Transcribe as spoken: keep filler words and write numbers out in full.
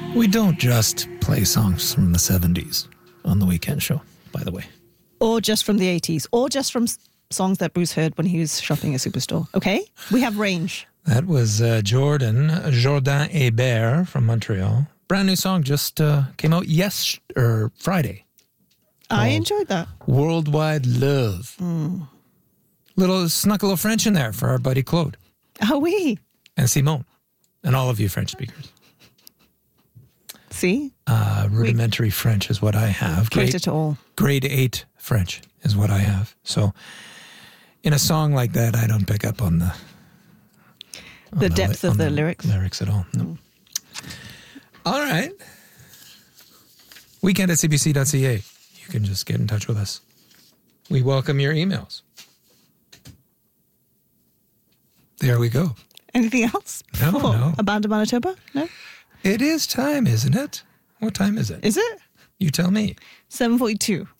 We don't just play songs from the seventies on the weekend show, by the way. Or just from the eighties. Or just from s- songs that Bruce heard when he was shopping at Superstore. Okay? We have range. That was uh, Jordan, Jordan Hébert from Montreal. Brand new song just uh, came out yes or Friday. I enjoyed that. Worldwide Love. Mm. Little snuck a little French in there for our buddy Claude. Oh, oui. And Simone. And all of you French speakers. See? Uh, rudimentary we, French is what I have. Grade it all. Grade eight French is what I have. So in a song like that, I don't pick up on the... On the depth the, of the, the lyrics. Lyrics at all. No. Mm. All right. Weekend at c b c dot c a. You can just get in touch with us. We welcome your emails. There we go. Anything else? No, oh, no. Abandon Manitoba? No? It is time, isn't it? What time is it? Is it? You tell me. seven forty-two.